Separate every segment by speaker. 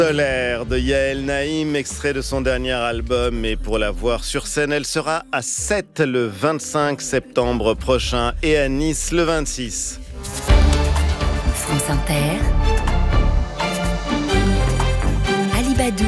Speaker 1: Solaire de Yael Naïm, extrait de son dernier album. Et pour la voir sur scène, elle sera à Sète le 25 septembre prochain et à Nice le 26.
Speaker 2: France Inter, Alibadou,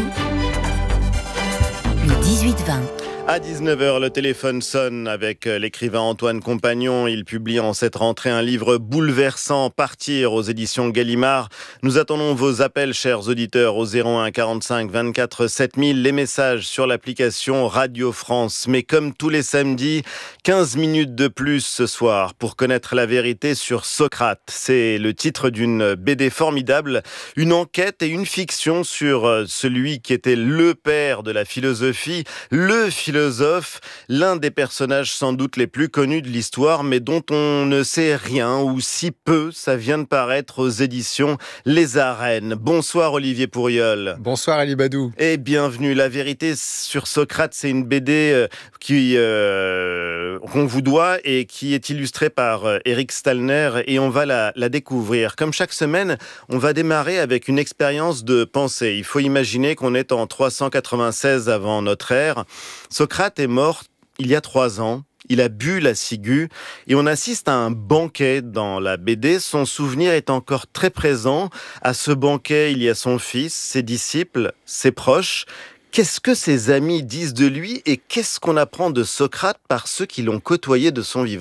Speaker 2: le 18-20.
Speaker 1: À 19h, le téléphone sonne avec l'écrivain Antoine Compagnon. Il publie en cette rentrée un livre bouleversant, Partir, aux éditions Gallimard. Nous attendons vos appels, chers auditeurs, au 01 45 24 7000. Les messages sur l'application Radio France. Mais comme tous les samedis, 15 minutes de plus ce soir pour connaître la vérité sur Socrate. C'est le titre d'une BD formidable, une enquête et une fiction sur celui qui était le père de la philosophie, le philosophe, l'un des personnages sans doute les plus connus de l'histoire, mais dont on ne sait rien, ou si peu. Ça vient de paraître aux éditions Les Arènes. Bonsoir Olivier Pourriol.
Speaker 3: Bonsoir Ali Badou.
Speaker 1: Et bienvenue. La vérité sur Socrate, c'est une BD qu'on vous doit et qui est illustrée par Eric Stallner, et on va la découvrir. Comme chaque semaine, on va démarrer avec une expérience de pensée. Il faut imaginer qu'on est en 396 avant notre ère. Socrate est mort il y a 3 ans. Il a bu la ciguë et on assiste à un banquet dans la BD. Son souvenir est encore très présent. À ce banquet, il y a son fils, ses disciples, ses proches. Qu'est-ce que ses amis disent de lui et qu'est-ce qu'on apprend de Socrate par ceux qui l'ont côtoyé de son vivant ?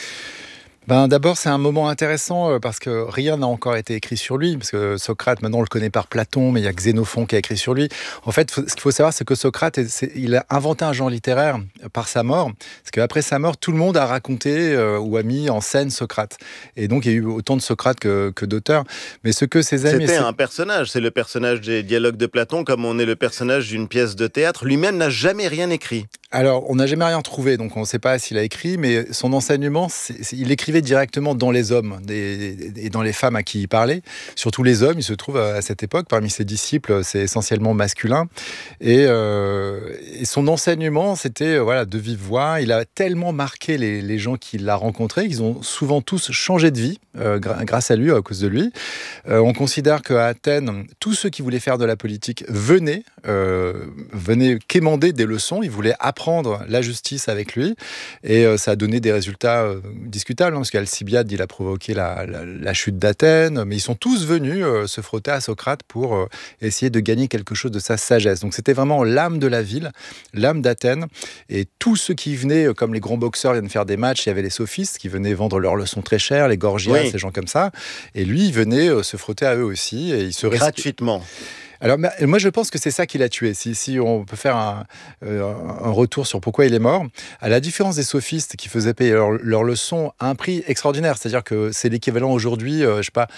Speaker 3: D'abord, c'est un moment intéressant parce que rien n'a encore été écrit sur lui. Parce que Socrate, maintenant, on le connaît par Platon, mais il y a Xénophon qui a écrit sur lui. En fait, ce qu'il faut savoir, c'est que Socrate, il a inventé un genre littéraire par sa mort. Parce qu'après sa mort, tout le monde a raconté ou a mis en scène Socrate. Et donc, il y a eu autant de Socrate que d'auteurs. Mais ce que ses amis...
Speaker 1: C'était un personnage. C'est le personnage des dialogues de Platon, comme on est le personnage d'une pièce de théâtre. Lui-même n'a jamais rien écrit.
Speaker 3: Alors, on n'a jamais rien trouvé, donc on ne sait pas s'il a écrit, mais son enseignement, il écrivait directement dans les hommes et dans les femmes à qui il parlait. Surtout les hommes, il se trouve à cette époque, parmi ses disciples, c'est essentiellement masculin. Et son enseignement, c'était de vive voix. Il a tellement marqué les gens qu'il a rencontrés, qu'ils ont souvent tous changé de vie grâce à lui, à cause de lui. On considère qu'à Athènes, tous ceux qui voulaient faire de la politique venaient quémander des leçons, ils voulaient apprendre la justice avec lui, et ça a donné des résultats discutables, parce qu'Alcibiade, il a provoqué la chute d'Athènes, mais ils sont tous venus se frotter à Socrate pour essayer de gagner quelque chose de sa sagesse. Donc c'était vraiment l'âme de la ville, l'âme d'Athènes, et tous ceux qui venaient, comme les grands boxeurs viennent faire des matchs, il y avait les sophistes qui venaient vendre leurs leçons très chères, les Gorgias, ces gens comme ça, et lui, il venait se frotter à eux aussi, et il se
Speaker 1: gratuitement.
Speaker 3: Alors, moi, je pense que c'est ça qui l'a tué. Si on peut faire un retour sur pourquoi il est mort, à la différence des sophistes qui faisaient payer leurs leçons à un prix extraordinaire, c'est-à-dire que c'est l'équivalent aujourd'hui,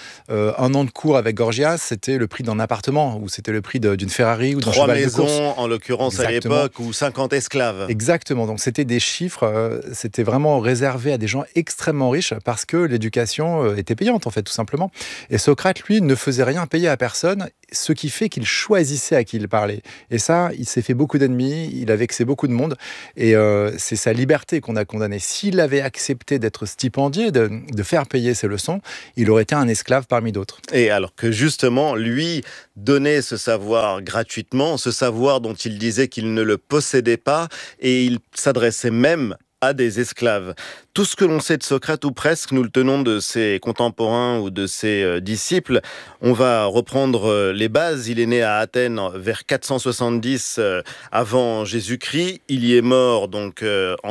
Speaker 3: un an de cours avec Gorgias, c'était le prix d'un appartement, ou c'était le prix d'une Ferrari ou d'un cheval de course.
Speaker 1: 3 maisons, en l'occurrence. Exactement. À l'époque, ou 50 esclaves.
Speaker 3: Exactement, donc c'était des chiffres, c'était vraiment réservé à des gens extrêmement riches, parce que l'éducation était payante, en fait, tout simplement. Et Socrate, lui, ne faisait rien payer à personne, ce qui fait qu'il choisissait à qui il parlait. Et ça, il s'est fait beaucoup d'ennemis, il a vexé beaucoup de monde, et c'est sa liberté qu'on a condamné. S'il avait accepté d'être stipendié, de faire payer ses leçons, il aurait été un esclave parmi d'autres.
Speaker 1: Et alors que justement, lui donnait ce savoir gratuitement, ce savoir dont il disait qu'il ne le possédait pas, et il s'adressait même à des esclaves. Tout ce que l'on sait de Socrate, ou presque, nous le tenons de ses contemporains ou de ses disciples. On va reprendre les bases. Il est né à Athènes vers 470 avant Jésus-Christ. Il y est mort donc en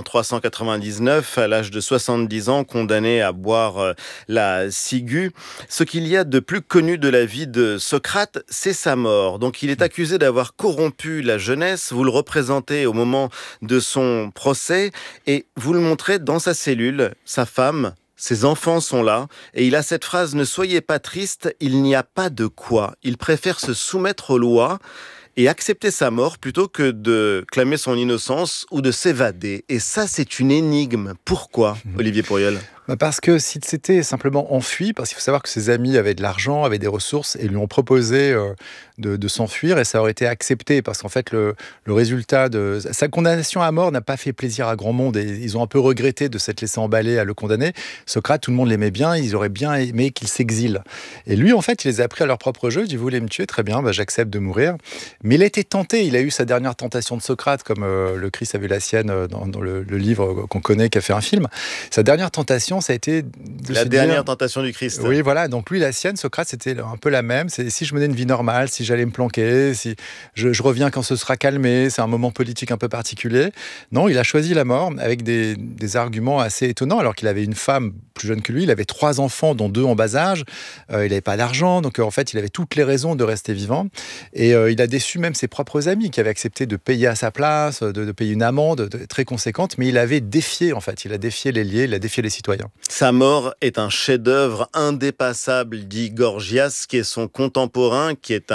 Speaker 1: 399 à l'âge de 70 ans, condamné à boire la ciguë. Ce qu'il y a de plus connu de la vie de Socrate, c'est sa mort. Donc il est accusé d'avoir corrompu la jeunesse. Vous le représentez au moment de son procès et vous le montrez dans sa cellule. Sa femme, ses enfants sont là, et il a cette phrase « Ne soyez pas triste, il n'y a pas de quoi ». Il préfère se soumettre aux lois et accepter sa mort plutôt que de clamer son innocence ou de s'évader. Et ça, c'est une énigme. Pourquoi, Olivier Pourriol ?
Speaker 3: Parce que s'il s'était simplement enfui, parce qu'il faut savoir que ses amis avaient de l'argent, avaient des ressources et lui ont proposé de s'enfuir et ça aurait été accepté parce qu'en fait le résultat de sa condamnation à mort n'a pas fait plaisir à grand monde et ils ont un peu regretté de s'être laissé emballer à le condamner. Socrate, tout le monde l'aimait bien, ils auraient bien aimé qu'il s'exile. Et lui, en fait, il les a pris à leur propre jeu. Il dit, vous voulez me tuer, très bien, j'accepte de mourir. Mais il a été tenté, il a eu sa dernière tentation de Socrate, comme le Christ a vu la sienne dans le livre qu'on connaît, qui a fait un film. Sa dernière tentation, ça a été de
Speaker 1: la
Speaker 3: se
Speaker 1: dernière
Speaker 3: dire,
Speaker 1: tentation du Christ.
Speaker 3: Oui, voilà. Donc lui, la sienne, Socrate, c'était un peu la même. C'est si je menais une vie normale, si j'allais me planquer, si je reviens quand ce sera calmé, c'est un moment politique un peu particulier. Non, il a choisi la mort avec des arguments assez étonnants, alors qu'il avait une femme plus jeune que lui, il avait 3 enfants, dont 2 en bas âge, il n'avait pas d'argent, donc en fait, il avait toutes les raisons de rester vivant. Et il a déçu même ses propres amis qui avaient accepté de payer à sa place, de payer une amende très conséquente, mais il avait défié, en fait, il a défié les liés, il a défié les citoyens.
Speaker 1: Sa mort est un chef-d'œuvre indépassable, dit Gorgias, qui est son contemporain, qui est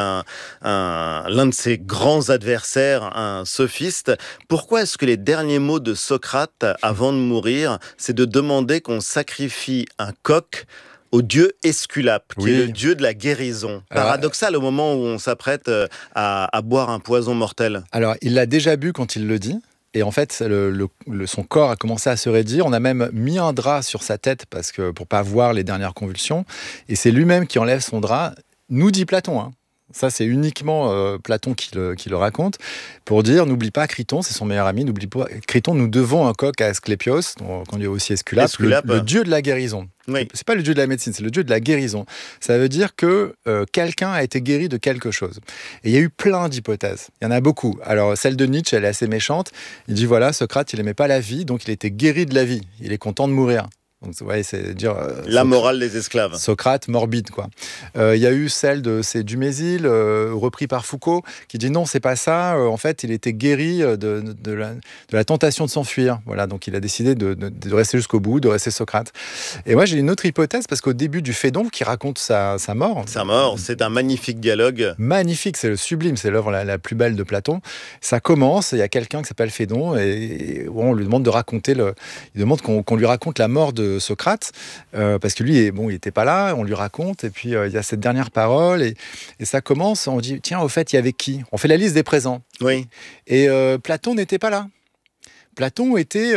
Speaker 1: l'un de ses grands adversaires, un sophiste. Pourquoi est-ce que les derniers mots de Socrate, avant de mourir, c'est de demander qu'on sacrifie un coq au dieu Esculape, qui est le dieu de la guérison? Paradoxal au moment où on s'apprête à boire un poison mortel.
Speaker 3: Alors, il l'a déjà bu quand il le dit. Et en fait, son corps a commencé à se raidir. On a même mis un drap sur sa tête pour pas voir les dernières convulsions. Et c'est lui-même qui enlève son drap, nous dit Platon. Hein. Ça, c'est uniquement Platon qui le raconte, pour dire, n'oublie pas Criton, c'est son meilleur ami, n'oublie pas Criton, nous devons un coq à Asclépios, qu'on dit aussi Esculape, le dieu de la guérison. Oui. C'est pas le dieu de la médecine, c'est le dieu de la guérison. Ça veut dire que quelqu'un a été guéri de quelque chose. Et il y a eu plein d'hypothèses. Il y en a beaucoup. Alors, celle de Nietzsche, elle est assez méchante. Il dit, voilà, Socrate, il aimait pas la vie, donc il était guéri de la vie. Il est content de mourir. Donc, ouais, c'est dire
Speaker 1: la morale des esclaves.
Speaker 3: Socrate morbide, quoi. Il y a eu celle c'est Dumézil, repris par Foucault, qui dit non, c'est pas ça. En fait, il était guéri de la tentation de s'enfuir. Voilà, donc il a décidé de rester jusqu'au bout, de rester Socrate. Et moi, j'ai une autre hypothèse parce qu'au début du Phédon, qui raconte sa mort.
Speaker 1: Sa mort, c'est un magnifique dialogue.
Speaker 3: Magnifique, c'est le sublime, c'est l'œuvre la plus belle de Platon. Ça commence, il y a quelqu'un qui s'appelle Phédon et on lui demande de raconter il demande qu'on lui raconte la mort de Socrate, parce que lui, il n'était pas là, on lui raconte, et puis il y a cette dernière parole, et ça commence, on dit, tiens, au fait, il y avait qui ? On fait la liste des présents.
Speaker 1: Oui.
Speaker 3: Et Platon n'était pas là. Platon était,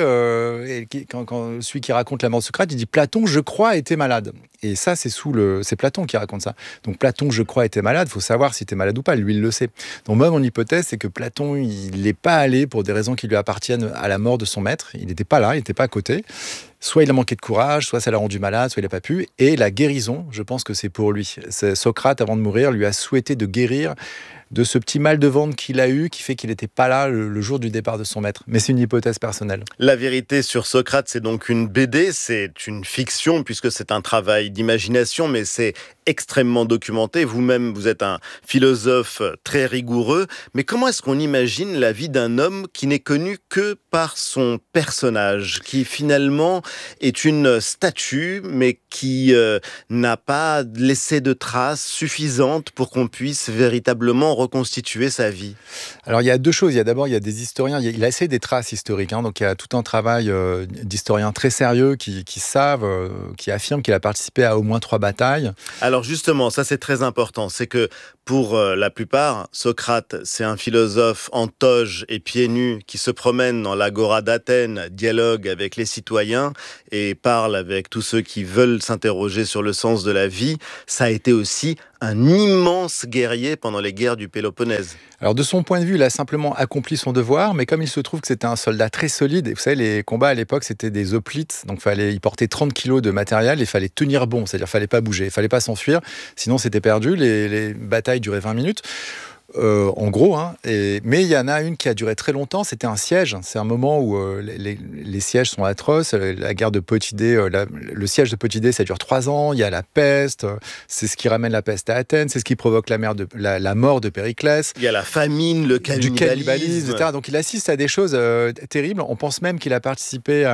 Speaker 3: quand celui qui raconte la mort de Socrate, il dit, Platon, je crois, était malade. Et ça, c'est Platon qui raconte ça. Donc Platon, je crois, était malade. Il faut savoir s'il était malade ou pas. Lui, il le sait. Donc moi, mon hypothèse, c'est que Platon, il n'est pas allé pour des raisons qui lui appartiennent à la mort de son maître. Il n'était pas là, il n'était pas à côté. Soit il a manqué de courage, soit ça l'a rendu malade, soit il n'a pas pu. Et la guérison, je pense que c'est pour lui. Socrate, avant de mourir, lui a souhaité de guérir de ce petit mal de ventre qu'il a eu, qui fait qu'il n'était pas là le jour du départ de son maître. Mais c'est une hypothèse personnelle.
Speaker 1: La vérité sur Socrate, c'est donc une BD, c'est une fiction, puisque c'est un travail d'imagination, mais c'est extrêmement documenté. Vous-même, vous êtes un philosophe très rigoureux. Mais comment est-ce qu'on imagine la vie d'un homme qui n'est connu que par son personnage, qui finalement est une statue, mais qui n'a pas laissé de traces suffisantes pour qu'on puisse véritablement reconstituer sa vie?
Speaker 3: Alors, il y a 2 choses. Il y a des historiens. Il a essayé des traces historiques. Donc, il y a tout un travail d'historiens très sérieux qui savent, qui affirment qu'il a participé à au moins 3 batailles.
Speaker 1: Alors justement, ça c'est très important. C'est que pour la plupart, Socrate, c'est un philosophe en toge et pieds nus qui se promène dans l'agora d'Athènes, dialogue avec les citoyens et parle avec tous ceux qui veulent s'interroger sur le sens de la vie. Ça a été aussi un immense guerrier pendant les guerres du Péloponnèse.
Speaker 3: Alors de son point de vue, il a simplement accompli son devoir, mais comme il se trouve que c'était un soldat très solide, et vous savez, les combats à l'époque, c'était des hoplites, donc il portait 30 kilos de matériel, et il fallait tenir bon, c'est-à-dire qu'il ne fallait pas bouger, il ne fallait pas s'enfuir, sinon c'était perdu, les batailles duraient 20 minutes. En gros, hein, mais il y en a une qui a duré très longtemps, c'était un siège. C'est un moment où les sièges sont atroces. La guerre de Potidée, le siège de Potidée, ça dure 3 ans. Il y a la peste, c'est ce qui ramène la peste à Athènes, c'est ce qui provoque la mort de Périclès.
Speaker 1: Il y a la famine, le cannibalisme,
Speaker 3: etc. Donc il assiste à des choses terribles. On pense même qu'il a participé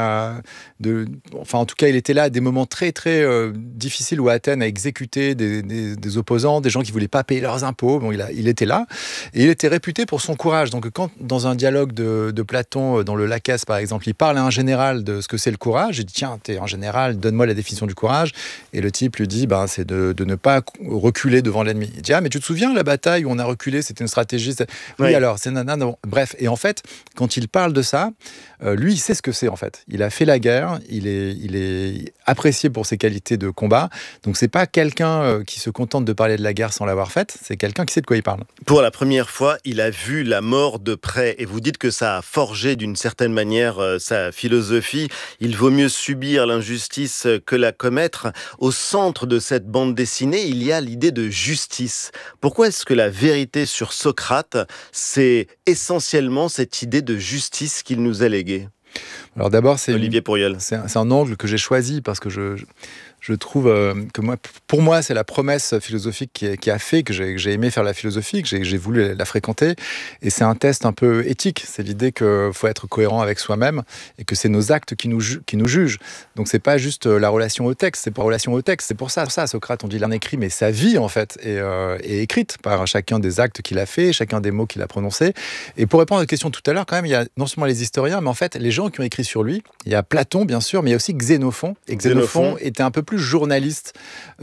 Speaker 3: en tout cas, il était là à des moments très très difficiles où Athènes a exécuté des opposants, des gens qui voulaient pas payer leurs impôts. Bon, il était là. ça. Et il était réputé pour son courage. Donc quand, dans un dialogue de Platon, dans le Lacès par exemple, il parle à un général de ce que c'est le courage, il dit tiens, t'es un général, donne-moi la définition du courage. Et le type lui dit c'est de ne pas reculer devant l'ennemi. Il dit mais tu te souviens la bataille où on a reculé, c'était une stratégie. Oui, alors c'est nanana. Bref, et en fait, quand il parle de ça, lui, il sait ce que c'est en fait. Il a fait la guerre, il est apprécié pour ses qualités de combat. Donc c'est pas quelqu'un qui se contente de parler de la guerre sans l'avoir faite, c'est quelqu'un qui sait de quoi il parle.
Speaker 1: Pour la première fois, il a vu la mort de près. Et vous dites que ça a forgé d'une certaine manière sa philosophie. Il vaut mieux subir l'injustice que la commettre. Au centre de cette bande dessinée, il y a l'idée de justice. Pourquoi est-ce que la vérité sur Socrate, c'est essentiellement cette idée de justice qu'il nous a léguée ?
Speaker 3: Alors d'abord, c'est
Speaker 1: Olivier Pourriol.
Speaker 3: C'est un angle que j'ai choisi parce que je trouve que pour moi, c'est la promesse philosophique qui a fait que j'ai aimé faire la philosophie, que j'ai voulu la fréquenter. Et c'est un test un peu éthique. C'est l'idée qu'il faut être cohérent avec soi-même et que c'est nos actes qui nous jugent. Donc c'est pas juste la relation au texte, c'est pas relation au texte. C'est pour ça, Socrate, on dit l'un écrit, mais sa vie en fait est écrite par chacun des actes qu'il a fait, chacun des mots qu'il a prononcés. Et pour répondre à la question tout à l'heure, quand même, il y a non seulement les historiens, mais en fait les gens qui ont écrit sur lui. Il y a Platon, bien sûr, mais il y a aussi Xénophon. Et Xénophon était un peu plus journaliste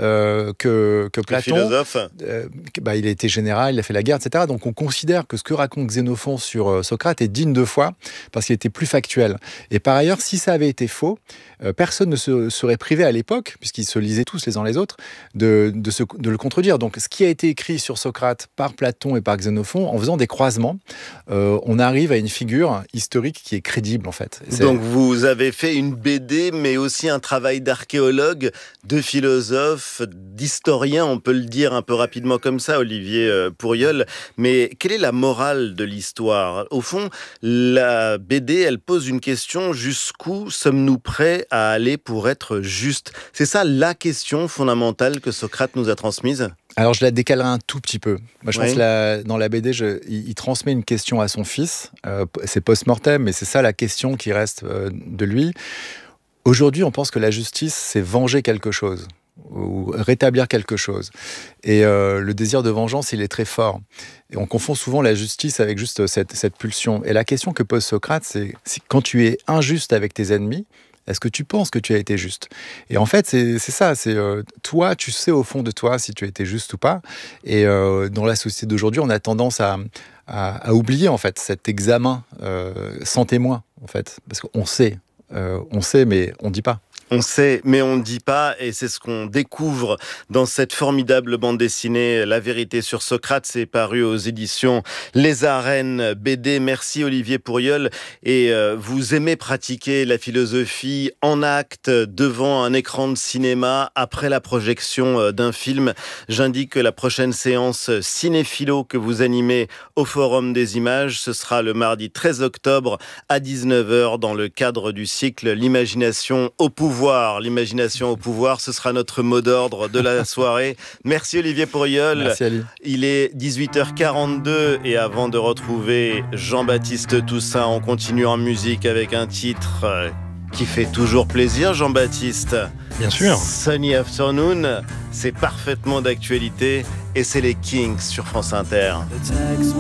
Speaker 3: que Platon.
Speaker 1: Philosophe.
Speaker 3: Il a été général, il a fait la guerre, etc. Donc on considère que ce que raconte Xénophon sur Socrate est digne de foi parce qu'il était plus factuel. Et par ailleurs, si ça avait été faux, personne ne se serait privé à l'époque, puisqu'ils se lisaient tous les uns les autres, de le contredire. Donc ce qui a été écrit sur Socrate par Platon et par Xénophon, en faisant des croisements, on arrive à une figure historique qui est crédible en fait.
Speaker 1: Donc vous avez fait une BD, mais aussi un travail d'archéologue, de philosophe, d'historien, on peut le dire un peu rapidement comme ça, Olivier Pourriol. Mais quelle est la morale de l'histoire ? Au fond, la BD, elle pose une question, jusqu'où sommes-nous prêts à aller pour être justes ? C'est ça la question fondamentale que Socrate nous a transmise ?
Speaker 3: Alors, je la décalerai un tout petit peu. Moi, je pense que dans la BD, il transmet une question à son fils. C'est post-mortem, mais c'est ça la question qui reste de lui. Aujourd'hui, on pense que la justice, c'est venger quelque chose ou rétablir quelque chose. Et le désir de vengeance, il est très fort. Et on confond souvent la justice avec juste cette pulsion. Et la question que pose Socrate, c'est quand tu es injuste avec tes ennemis, est-ce que tu penses que tu as été juste ? Et en fait, c'est ça. C'est toi, tu sais au fond de toi si tu as été juste ou pas. Et dans la société d'aujourd'hui, on a tendance à oublier en fait cet examen sans témoin, en fait, parce qu'on sait, mais on dit pas.
Speaker 1: On sait, mais on ne dit pas, et c'est ce qu'on découvre dans cette formidable bande dessinée, La vérité sur Socrate. C'est paru aux éditions Les Arènes BD. Merci Olivier Pourriol. Et vous aimez pratiquer la philosophie en acte, devant un écran de cinéma, après la projection d'un film. J'indique que la prochaine séance cinéphilo que vous animez au Forum des Images, ce sera le mardi 13 octobre à 19h dans le cadre du cycle L'imagination au pouvoir. L'imagination au pouvoir, ce sera notre mot d'ordre de la soirée. Merci Olivier Pourriol.
Speaker 3: Merci Ali.
Speaker 1: Il est 18h42 et avant de retrouver Jean-Baptiste Toussaint, on continue en musique avec un titre qui fait toujours plaisir, Jean-Baptiste.
Speaker 4: Bien sûr.
Speaker 1: Sunny Afternoon, c'est parfaitement d'actualité et c'est les Kings sur France Inter.